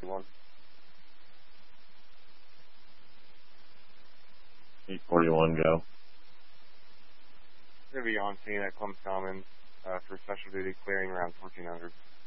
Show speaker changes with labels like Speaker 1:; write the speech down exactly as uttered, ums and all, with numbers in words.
Speaker 1: forty-one.
Speaker 2: eight forty-one, go.
Speaker 1: Going to be on scene at Clumps Commons uh, for special duty clearing around fourteen hundred.